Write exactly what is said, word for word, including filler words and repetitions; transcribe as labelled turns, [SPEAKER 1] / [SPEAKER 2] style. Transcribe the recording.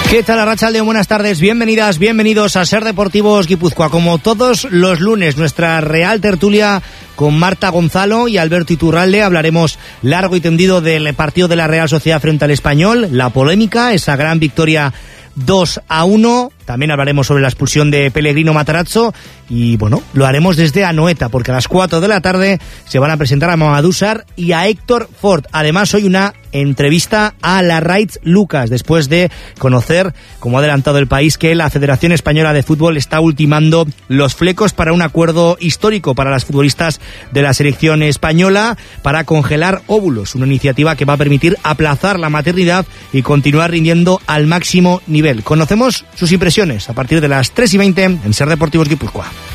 [SPEAKER 1] ¿Qué tal, Arratsaldeon? Buenas tardes, bienvenidas, bienvenidos a Ser Deportivos Guipúzcoa. Como todos los lunes, nuestra Real Tertulia con Marta Gonzalo y Alberto Iturralde. Hablaremos largo y tendido del partido de la Real Sociedad frente al Español, la polémica, esa gran victoria dos a uno. También hablaremos sobre la expulsión de Pellegrino Matarazzo y, bueno, lo haremos desde Anoeta, porque a las cuatro de la tarde se van a presentar a Mamadou Sarr y a Héctor Ford. Además, hoy una entrevista a Larraitz Lucas, después de conocer, como ha adelantado El País, que la Federación Española de Fútbol está ultimando los flecos para un acuerdo histórico para las futbolistas de la selección española para congelar óvulos, una iniciativa que va a permitir aplazar la maternidad y continuar rindiendo al máximo nivel. Conocemos sus impresiones a partir de las tres y veinte en Ser Deportivos Guipúzcoa.